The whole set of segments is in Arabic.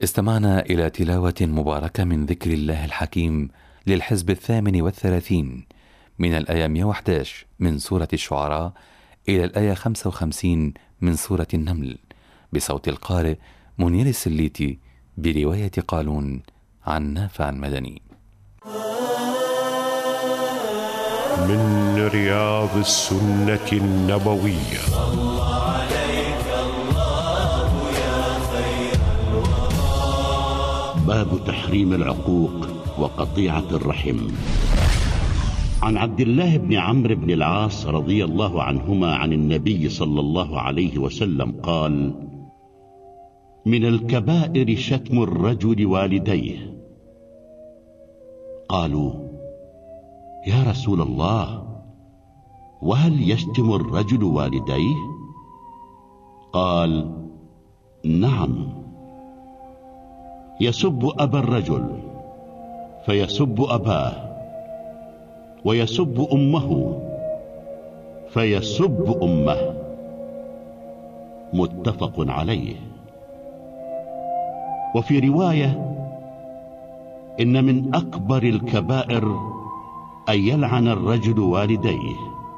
استمعنا إلى تلاوة مباركة من ذكر الله الحكيم للحزب 38 من الآية 111 من سورة الشعراء إلى الآية 55 من سورة النمل، بصوت القارئ منير السليتي، برواية قالون عن نافع المدني. من رياض السنة النبوية. صلى عليك الله يا خير الورى. باب تحريم العقوق وقطيعة الرحم. عن عبد الله بن عمرو بن العاص رضي الله عنهما عن النبي صلى الله عليه وسلم قال: من الكبائر شتم الرجل والديه. قالوا: يا رسول الله، وهل يشتم الرجل والديه؟ قال: نعم، يسب أبا الرجل فيسب أباه، ويسب أمه فيسب أمه. متفق عليه. وفي رواية: إن من أكبر الكبائر أن يلعن الرجل والديه.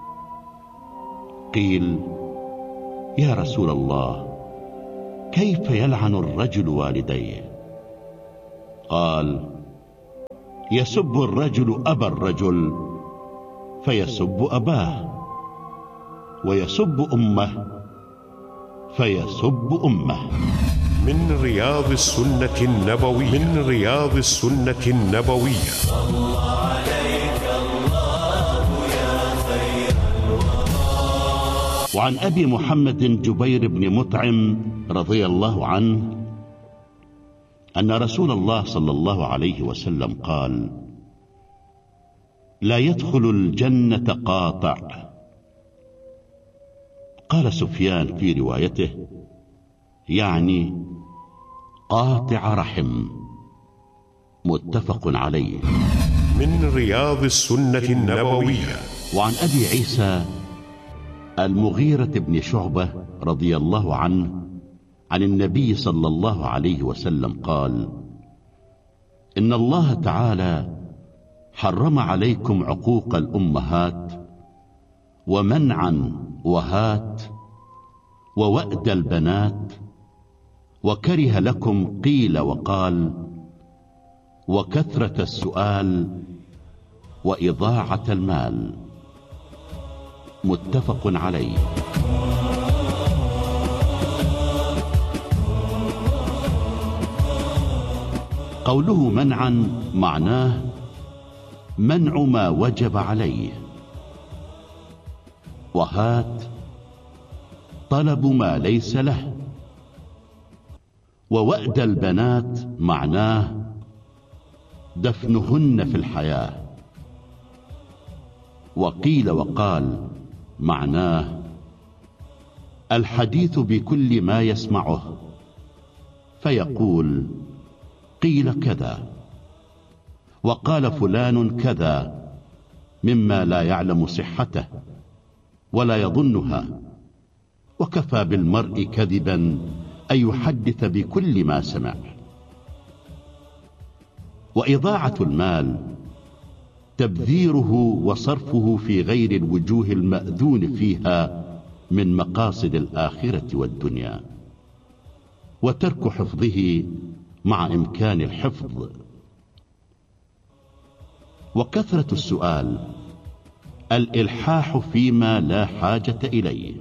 قيل: يا رسول الله، كيف يلعن الرجل والديه؟ قال: يسب الرجل أبا الرجل فيسب أباه، ويسب أمه فيسب أمه. من رياض السنة النبوية. من رياض السنة النبوية. صلى عليك الله يا خير الورى. وعن أبي محمد جبير بن مطعم رضي الله عنه أن رسول الله صلى الله عليه وسلم قال: لا يدخل الجنة قاطع. قال سفيان في روايته: يعني قاطع رحم. متفق عليه. من رياض السنة النبوية. وعن أبي عيسى المغيرة بن شعبة رضي الله عنه عن النبي صلى الله عليه وسلم قال: إن الله تعالى حرم عليكم عقوق الأمهات، ومنعا وهات، ووأد البنات، وكره لكم قيل وقال، وكثرة السؤال، وإضاعة المال. متفق عليه. قوله منعا معناه منع ما وجب عليه، وهات طلب ما ليس له، ووأد البنات معناه دفنهن في الحياة، وقيل وقال معناه الحديث بكل ما يسمعه، فيقول: قيل كذا، وقال فلان كذا، مما لا يعلم صحته ولا يظنها. وكفى بالمرء كذبا أن يحدث بكل ما سمع. وإضاعة المال تبذيره وصرفه في غير الوجوه المأذون فيها من مقاصد الآخرة والدنيا، وترك حفظه مع إمكان الحفظ. وكثرة السؤال الإلحاح فيما لا حاجة إليه.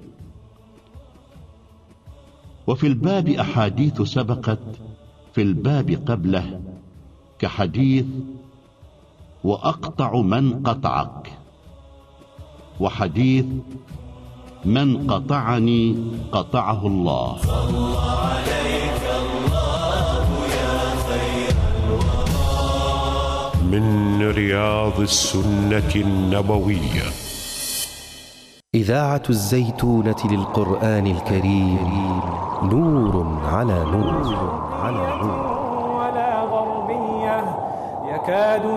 وفي الباب أحاديث سبقت في الباب قبله، كحديث: وأقطع من قطعك، وحديث: من قطعني قطعه الله. صلى عليك الله يا خير الورى. من رياض السنة النبوية. إذاعة الزيتونة للقرآن الكريم، نور على نور. ولا غربية يكاد